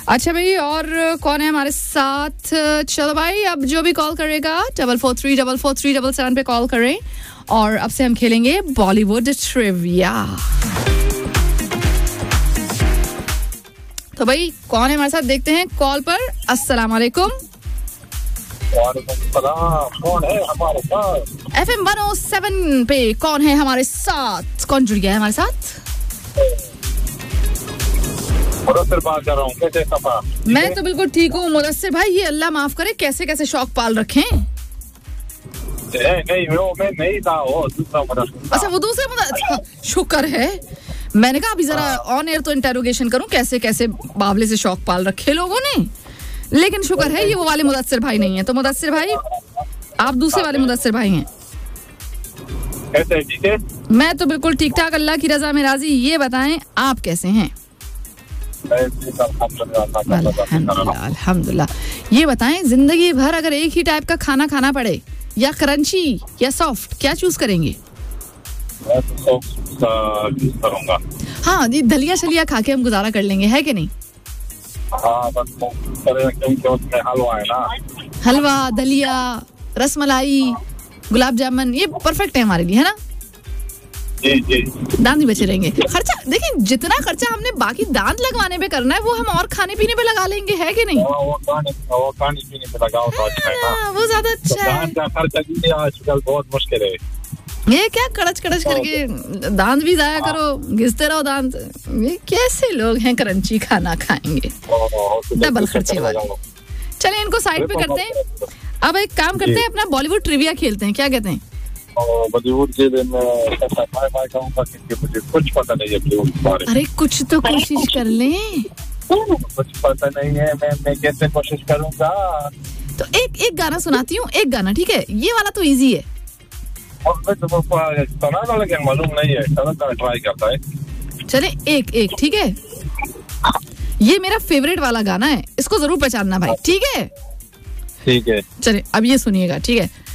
अच्छा भाई, और कौन है हमारे साथ? चलो भाई, अब जो भी कॉल करेगा 44343437 पे कॉल करें और अब से हम खेलेंगे बॉलीवुड ट्रिविया। तो भाई कौन है हमारे साथ, देखते हैं कॉल पर। अस्सलाम वालेकुम। कौन है हमारे साथ? FM 107 पे कौन है हमारे साथ? कौन जुड़ गया है हमारे साथ? मुदस्सिर बात कर रहा हूँ। कैसे सफा? मैं तो बिल्कुल ठीक हूँ मुदस्सिर भाई। ये अल्लाह माफ करे, कैसे कैसे शौक पाल रखे हैं। नहीं वो मैं नहीं था, वो दूसरा मुदस्सिर। अच्छा वो दूसरे मुदस्सिर, शुक्र है। मैंने कहा अभी जरा ऑन एयर तो इंटेरोगेशन करूं, कैसे कैसे बावले से शौक पाल रखे लोगों ने। लेकिन शुक्र है ये वो वाले मुदस्सिर भाई नहीं है। तो मुदस्सिर भाई आप दूसरे वाले मुदस्सिर भाई हैं। कैसे? ठीक है, मैं तो बिल्कुल ठीक ठाक, अल्लाह की रजा में राजी। ये बताएं आप कैसे हैं? अल्हम्दुलिल्लाह। ये बताएं, जिंदगी भर अगर एक ही टाइप का खाना खाना पड़े, या क्रंची या सॉफ्ट, क्या चूज करेंगे? मैं तो सॉफ्ट करूंगा। हाँ, ये दलिया शलिया खा के हम गुजारा कर लेंगे, है कि नहीं? हाँ बस क्योंकि उसमें हलवा है ना। हलवा, दलिया, रसमलाई, गुलाब जामुन, ये परफेक्ट है हमारे लिए, है ना? जी जी। दांत भी बचे रहेंगे। खर्चा देखिए, जितना खर्चा हमने बाकी दांत लगवाने पे करना है वो हम और खाने पीने पे लगा लेंगे, है कि नहीं? वो खाने पीने पे लगाओ तो अच्छा है ना। वो ज्यादा अच्छा है। दांत का खर्चा भी आजकल बहुत मुश्किल है। ये क्या कड़च कड़च करके दांत भी जाया करो, घिसते रहो दांत। ये कैसे लोग हैं क्रंची खाना खाएंगे, डबल खर्चे वाले। चलिए इनको साइड पे करते हैं। अब एक काम करते हैं, अपना बॉलीवुड ट्रिविया खेलते हैं, क्या कहते हैं? बॉलीवुड के लिए मैं कहूँगा कि मुझे कुछ पता नहीं है बॉलीवुड के बारे में। अरे कुछ तो कोशिश कर लें। कुछ पता नहीं है, मैं कैसे कोशिश करूँगा? तो एक गाना सुनाती हूँ, एक गाना, ठीक है? ये वाला तो इजी है। मालूम नहीं है, ट्राई करता है। चले एक ठीक है? ये मेरा फेवरेट वाला गाना है, इसको जरूर पहचानना भाई, ठीक है? ठीक है। चले अब ये सुनिएगा, ठीक है?